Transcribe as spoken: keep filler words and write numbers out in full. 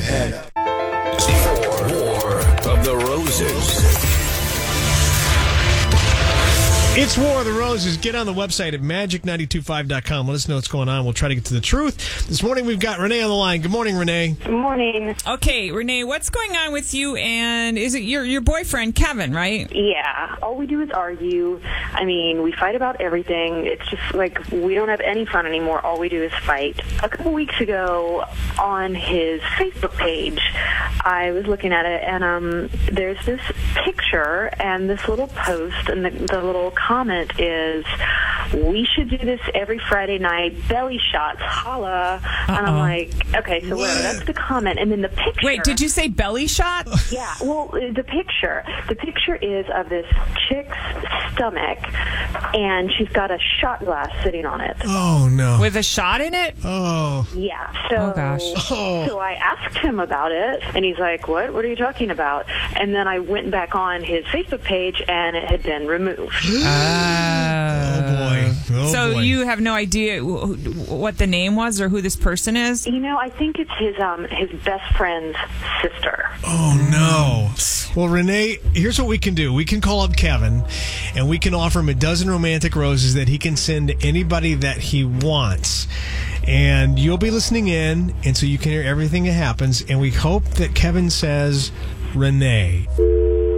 ahead. War of the Roses. It's War of the Roses. Get on the website at magic nine two five dot com. Let us know what's going on. We'll try to get to the truth. This morning we've got Renee on the line. Good morning, Renee. Good morning. Okay, Renee, what's going on with you and is it your your boyfriend, Kevin, right? Yeah. All we do is argue. I mean, we fight about everything. It's just like we don't have any fun anymore. All we do is fight. A couple weeks ago on his Facebook page, I was looking at it, and um, there's this picture and this little post, and the, the little comment is, "We should do this every Friday night, belly shots, holla." Uh-oh. And I'm like, okay, so whatever, that's the comment. And then the picture. Wait, did you say belly shot? Yeah, well, the picture. The picture is of this chick's stomach, and she's got a shot glass sitting on it. Oh, no. With a shot in it? Oh. Yeah. So, oh, gosh. Oh. So I asked him about it, and he's like, what? What are you talking about? And then I went back on his Facebook page, and it had been removed. Oh, boy. Oh, so boy. you have no idea wh- what the name was or who this person is? You know, I think it's his um his best friend's sister. Oh, no. Well, Renee, here's what we can do. We can call up Kevin, and we can offer him a dozen romantic roses that he can send to anybody that he wants. And you'll be listening in, and so you can hear everything that happens. And we hope that Kevin says, Renee.